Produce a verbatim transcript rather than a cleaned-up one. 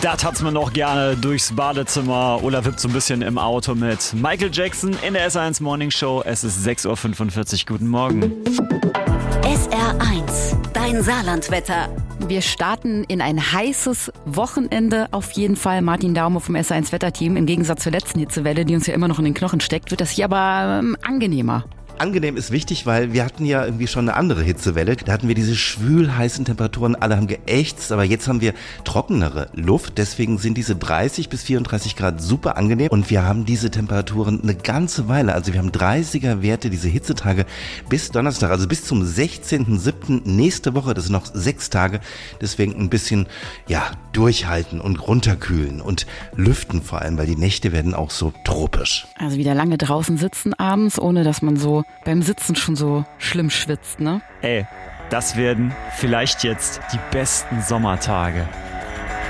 Da tanzt man noch gerne durchs Badezimmer oder wippt so ein bisschen im Auto mit. Michael Jackson in der S R eins Morning Show. Es ist sechs Uhr fünfundvierzig. Guten Morgen. S R eins, dein Saarlandwetter. Wir starten in ein heißes Wochenende. Auf jeden Fall Martin Daume vom S R eins Wetterteam. Im Gegensatz zur letzten Hitzewelle, die uns ja immer noch in den Knochen steckt, wird das hier aber ähm, angenehmer. Angenehm ist wichtig, weil wir hatten ja irgendwie schon eine andere Hitzewelle. Da hatten wir diese schwül heißen Temperaturen, alle haben geächtzt, aber jetzt haben wir trockenere Luft. Deswegen sind diese dreißig bis vierunddreißig Grad super angenehm und wir haben diese Temperaturen eine ganze Weile. Also wir haben dreißiger Werte, diese Hitzetage bis Donnerstag, also bis zum sechzehnten siebten nächste Woche. Das sind noch sechs Tage. Deswegen ein bisschen, ja, durchhalten und runterkühlen und lüften vor allem, weil die Nächte werden auch so tropisch. Also wieder lange draußen sitzen abends, ohne dass man so beim Sitzen schon so schlimm schwitzt, ne? Ey, das werden vielleicht jetzt die besten Sommertage.